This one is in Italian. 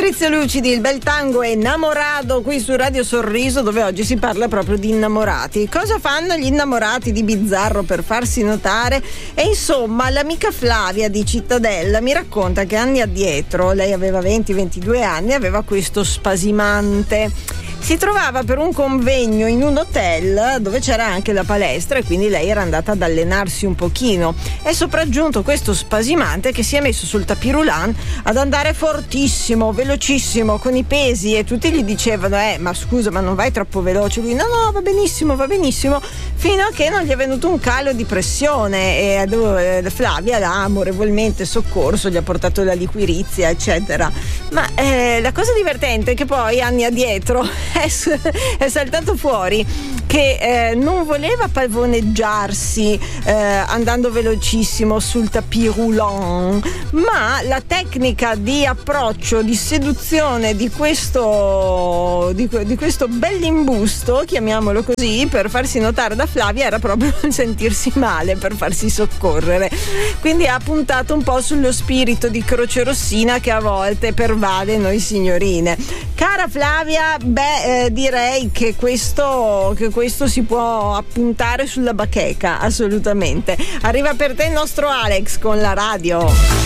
Patrizia Lucidi, il bel tango è Innamorado qui su Radio Sorriso, dove oggi si parla proprio di innamorati. Cosa fanno gli innamorati di bizzarro per farsi notare? E insomma, l'amica Flavia di Cittadella mi racconta che anni addietro, lei aveva 20-22 anni, aveva questo spasimante. Si trovava per un convegno in un hotel dove c'era anche la palestra e quindi lei era andata ad allenarsi un pochino. È sopraggiunto questo spasimante che si è messo sul tapis roulant ad andare fortissimo, velocissimo, con i pesi, e tutti gli dicevano ma scusa, ma non vai troppo veloce? Lui no, va benissimo, fino a che non gli è venuto un calo di pressione e Flavia l'ha amorevolmente soccorso, gli ha portato la liquirizia, eccetera. Ma la cosa divertente è che poi anni addietro è saltato fuori che non voleva pavoneggiarsi andando velocissimo sul tapis roulant, ma la tecnica di approccio, di seduzione di questo bell'imbusto, chiamiamolo così, per farsi notare da Flavia era proprio sentirsi male, per farsi soccorrere. Quindi ha puntato un po' sullo spirito di crocerossina che a volte pervade noi signorine. Cara Flavia, direi che questo si può appuntare sulla bacheca, assolutamente. Arriva per te il nostro Alex con la radio.